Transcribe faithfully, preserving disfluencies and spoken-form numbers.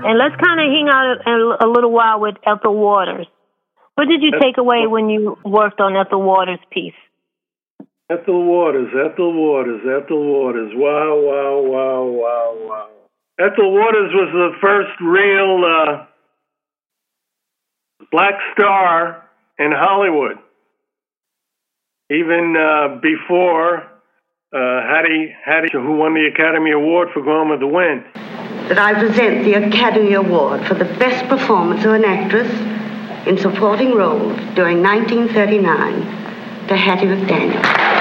And let's kind of hang out a, a little while with Ethel Waters. What did you take away when you worked on Ethel Waters' piece? Ethel Waters, Ethel Waters, Ethel Waters. Wow, wow, wow, wow, wow. Ethel Waters was the first real uh, black star in Hollywood. Even uh, before uh, Hattie, Hattie, who won the Academy Award for Gone with the Wind. That I present the Academy Award for the best performance of an actress in supporting roles during nineteen thirty-nine to Hattie McDaniel.